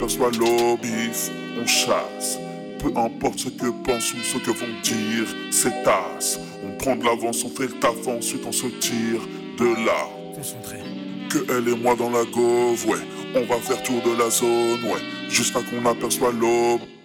Perçoit l'obis, on chasse. Peu importe ce que pensent ou ce que vont dire, c'est tasse. On prend de l'avance, on fait le taf, ensuite on se tire de là. Concentré. Que elle et moi dans la gauve, ouais. On va faire tour de la zone, ouais. Jusqu'à qu'on aperçoit l'aube.